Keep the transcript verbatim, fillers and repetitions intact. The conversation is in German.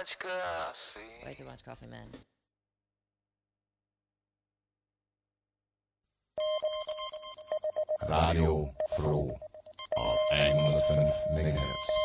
much coffee. Way too much coffee, man. Radio Froh auf hundertfünf Megahertz.